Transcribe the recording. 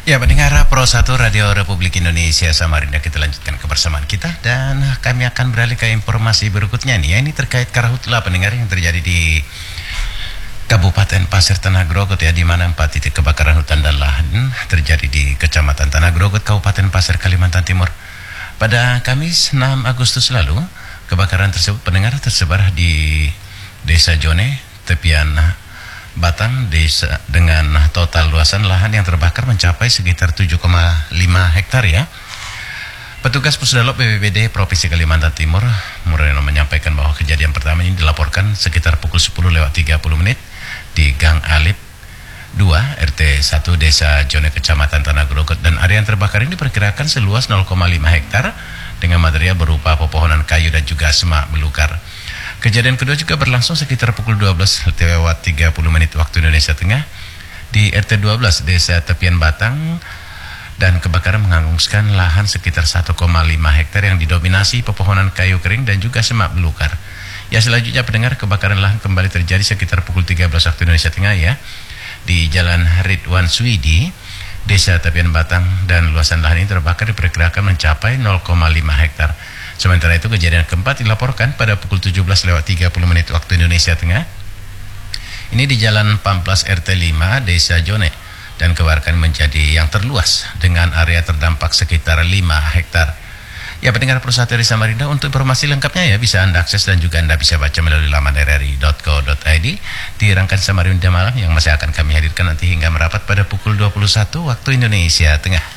Ya, pendengar Pro 1 Radio Republik Indonesia Samarinda, kita lanjutkan kebersamaan kita dan kami akan beralih ke informasi berikutnya nih ya. Ini terkait karhutla pendengar yang terjadi di Kabupaten Pasir Tanah Grogot ya, di mana 4 titik kebakaran hutan dan lahan terjadi di Kecamatan Tanah Grogot, Kabupaten Pasir, Kalimantan Timur. Pada Kamis 6 Agustus lalu, kebakaran tersebut pendengar tersebar di Desa Jone, tepian Batang, desa dengan total luasan lahan yang terbakar mencapai sekitar 7,5 hektar ya. Petugas Pusdalop BPBD Provinsi Kalimantan Timur Moreno menyampaikan bahwa kejadian pertama ini dilaporkan sekitar pukul 10:30 di Gang Alip 2 RT 1 Desa Jone Kecamatan Tanah Grogot, dan area yang terbakar ini diperkirakan seluas 0,5 hektar dengan material berupa pepohonan kayu dan juga semak belukar. Kejadian kedua juga berlangsung sekitar pukul 12:30 waktu Indonesia Tengah di RT 12 Desa Tepian Batang, dan kebakaran menghanguskan lahan sekitar 1,5 hektar yang didominasi pepohonan kayu kering dan juga semak belukar. Ya, selanjutnya pendengar, kebakaran lahan kembali terjadi sekitar pukul 13 waktu Indonesia Tengah ya di Jalan Ridwan Swidi, Desa Tepian Batang, dan luasan lahan ini terbakar diperkirakan mencapai 0,5 hektar. Sementara itu kejadian keempat dilaporkan pada pukul 17:30 waktu Indonesia Tengah. Ini di Jalan Pamplas RT 5 Desa Jone, dan kebakaran menjadi yang terluas dengan area terdampak sekitar 5 hektar. Ya, pendengar Pro 1 dari Samarinda, untuk informasi lengkapnya ya bisa Anda akses dan juga Anda bisa baca melalui laman rri.co.id di rangkaian Samarinda Malam yang masih akan kami hadirkan nanti hingga merapat pada pukul 21 waktu Indonesia Tengah.